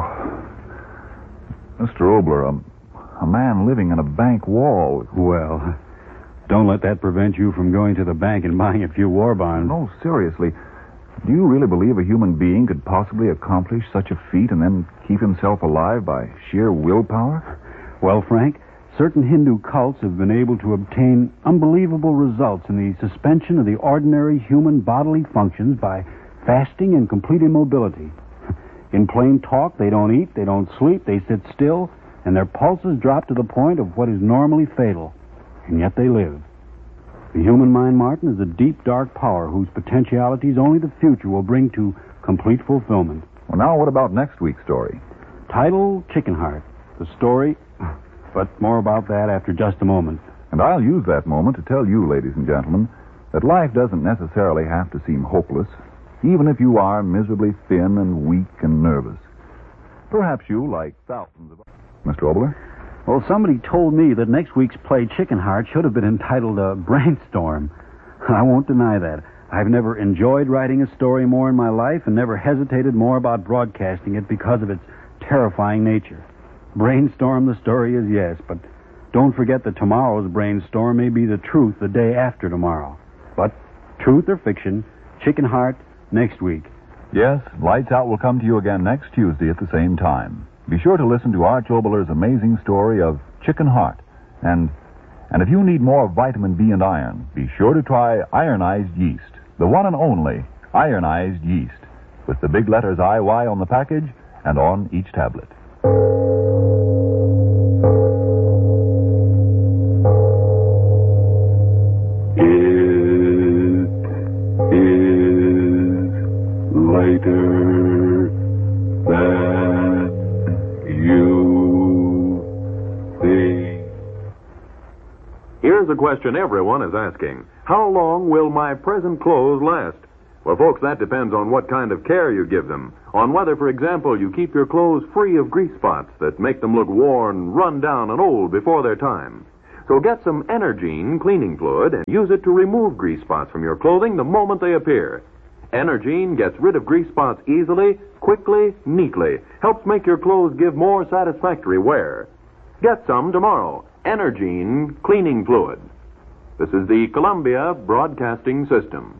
Mr. Obler, a man living in a bank wall. Well, don't let that prevent you from going to the bank and buying a few war bonds. No, seriously. Do you really believe a human being could possibly accomplish such a feat and then keep himself alive by sheer willpower? Well, Frank, certain Hindu cults have been able to obtain unbelievable results in the suspension of the ordinary human bodily functions by fasting and complete immobility. In plain talk, they don't eat, they don't sleep, they sit still, and their pulses drop to the point of what is normally fatal. And yet they live. The human mind, Martin, is a deep, dark power whose potentialities only the future will bring to complete fulfillment. Well, now what about next week's story? Title, Chicken Heart. The story, but more about that after just a moment. And I'll use that moment to tell you, ladies and gentlemen, that life doesn't necessarily have to seem hopeless, even if you are miserably thin and weak and nervous. Perhaps you, like thousands of others. Mr. Obler? Well, somebody told me that next week's play, Chicken Heart, should have been entitled Brainstorm. I won't deny that. I've never enjoyed writing a story more in my life and never hesitated more about broadcasting it because of its terrifying nature. Brainstorm the story is yes, but don't forget that tomorrow's brainstorm may be the truth the day after tomorrow. But truth or fiction, Chicken Heart, next week. Yes, Lights Out will come to you again next Tuesday at the same time. Be sure to listen to Arch Obler's amazing story of Chicken Heart. And if you need more vitamin B and iron, be sure to try ironized yeast, the one and only ironized yeast, with the big letters IY on the package and on each tablet. It is lighter than you think. Here's a question everyone is asking. How long will my present clothes last? Well, folks, that depends on what kind of care you give them. On whether, for example, you keep your clothes free of grease spots that make them look worn, run down, and old before their time. So get some Energine cleaning fluid and use it to remove grease spots from your clothing the moment they appear. Energine gets rid of grease spots easily, quickly, neatly. Helps make your clothes give more satisfactory wear. Get some tomorrow. Energine cleaning fluid. This is the Columbia Broadcasting System.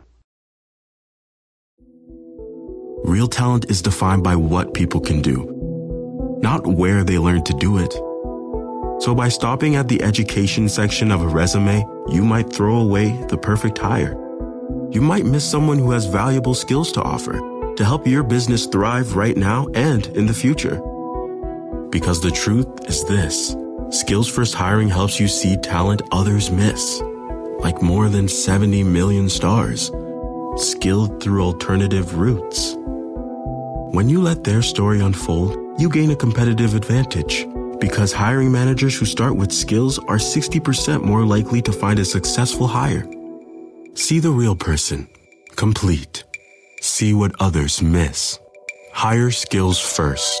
Real talent is defined by what people can do, not where they learn to do it. So by stopping at the education section of a resume, you might throw away the perfect hire. You might miss someone who has valuable skills to offer to help your business thrive right now and in the future. Because the truth is this: Skills First Hiring helps you see talent others miss, like more than 70 million stars, skilled through alternative routes. When you let their story unfold, you gain a competitive advantage, because hiring managers who start with skills are 60% more likely to find a successful hire. See the real person, complete. See what others miss. Hire skills first.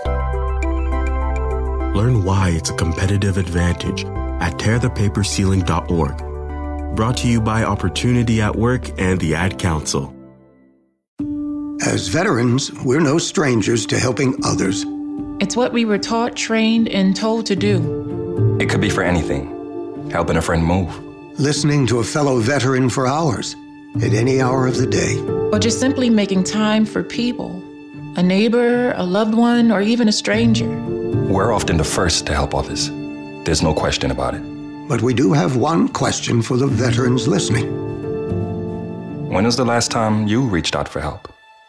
Learn why it's a competitive advantage at tearthepaperceiling.org. Brought to you by Opportunity at Work and the Ad Council. As veterans, we're no strangers to helping others. It's what we were taught, trained, and told to do. It could be for anything. Helping a friend move. Listening to a fellow veteran for hours, at any hour of the day. Or just simply making time for people. A neighbor, a loved one, or even a stranger. We're often the first to help others. There's no question about it. But we do have one question for the veterans listening. When was the last time you reached out for help?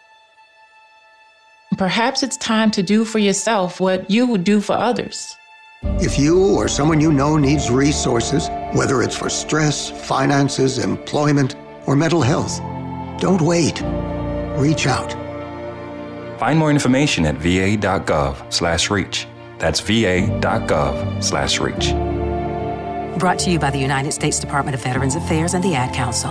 Perhaps it's time to do for yourself what you would do for others. If you or someone you know needs resources, whether it's for stress, finances, employment, or mental health, don't wait. Reach out. Find more information at va.gov/reach. That's va.gov/reach. Brought to you by the United States Department of Veterans Affairs and the Ad Council.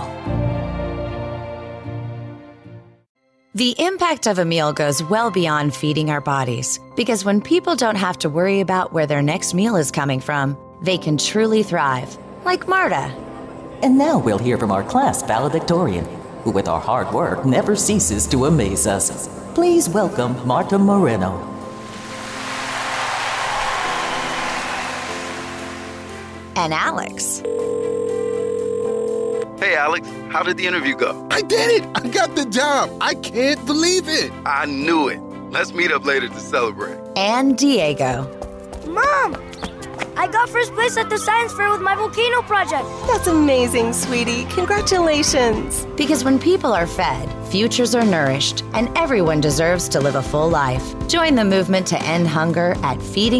The impact of a meal goes well beyond feeding our bodies, because when people don't have to worry about where their next meal is coming from, they can truly thrive, like Marta. And now we'll hear from our class valedictorian, who with our hard work never ceases to amaze us. Please welcome Marta Moreno. and Alex. Hey, Alex, how did the interview go? I did it! I got the job! I can't believe it! I knew it. Let's meet up later to celebrate. And Diego. Mom! I got first place at the science fair with my volcano project. That's amazing, sweetie. Congratulations. Because when people are fed, futures are nourished, and everyone deserves to live a full life. Join the movement to end hunger at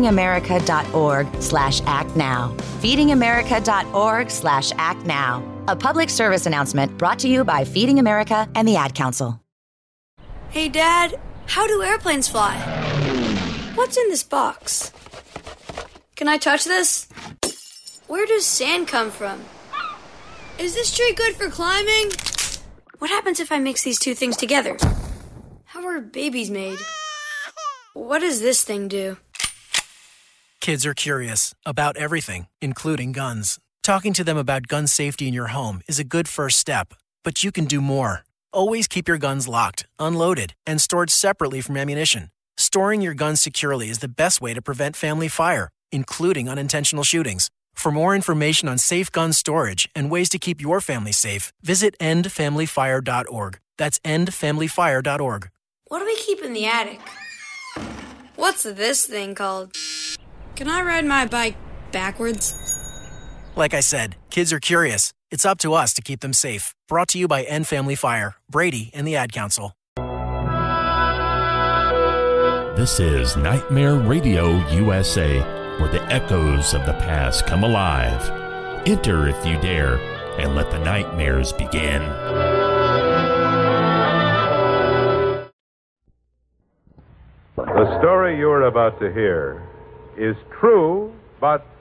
feedingamerica.org/actnow. feedingamerica.org/actnow. A public service announcement brought to you by Feeding America and the Ad Council. Hey, Dad, how do airplanes fly? What's in this box? Can I touch this? Where does sand come from? Is this tree good for climbing? What happens if I mix these two things together? How are babies made? What does this thing do? Kids are curious about everything, including guns. Talking to them about gun safety in your home is a good first step, but you can do more. Always keep your guns locked, unloaded, and stored separately from ammunition. Storing your guns securely is the best way to prevent family fire, including unintentional shootings. For more information on safe gun storage and ways to keep your family safe, visit endfamilyfire.org. That's endfamilyfire.org. What do we keep in the attic? What's this thing called? Can I ride my bike backwards? Like I said, kids are curious. It's up to us to keep them safe. Brought to you by End Family Fire, Brady, and the Ad Council. This is Nightmare Radio USA, where the echoes of the past come alive. Enter if you dare, and let the nightmares begin. The story you're about to hear is true, but